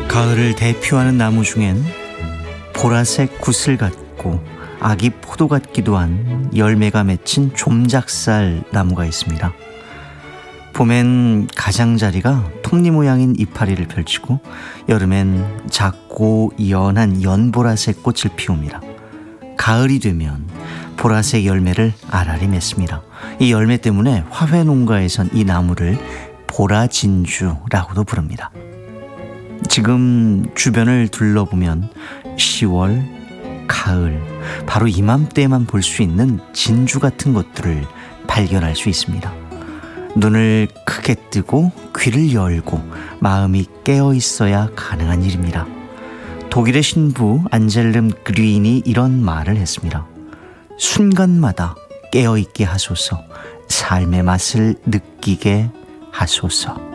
가을을 대표하는 나무 중엔 보라색 굿을 갖고 아기 포도 같기도 한 열매가 맺힌 좀작살 나무가 있습니다. 봄엔 가장자리가 톱니 모양인 이파리를 펼치고 여름엔 작고 연한 연보라색 꽃을 피웁니다. 가을이 되면 보라색 열매를 알알이 맺습니다. 이 열매 때문에 화훼 농가에선 이 나무를 보라진주라고도 부릅니다. 지금 주변을 둘러보면 10월, 가을, 바로 이맘때만 볼 수 있는 진주 같은 것들을 발견할 수 있습니다. 눈을 크게 뜨고 귀를 열고 마음이 깨어 있어야 가능한 일입니다. 독일의 신부 안젤름 그린이 이런 말을 했습니다. 순간마다 깨어 있게 하소서, 삶의 맛을 느끼게 하소서.